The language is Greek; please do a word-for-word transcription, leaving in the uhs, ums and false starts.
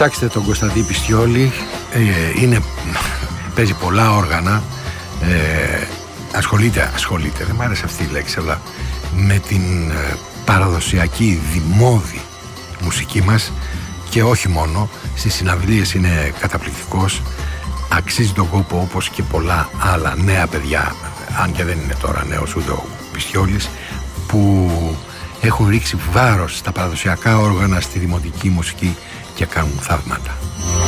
ψάξτε τον Κωνσταντή Πιστιόλη, ε, είναι, παίζει πολλά όργανα, ε, ασχολείται, ασχολείται, δεν μου άρεσε αυτή η λέξη, αλλά με την ε, παραδοσιακή δημόδη μουσική μας και όχι μόνο, στις συναυλίες είναι καταπληκτικός, αξίζει τον κόπο όπως και πολλά άλλα νέα παιδιά, αν και δεν είναι τώρα νέος ούτε ο Πιστιόλης, που έχουν ρίξει βάρος στα παραδοσιακά όργανα, στη δημοτική μουσική και κάνουν θαύματα.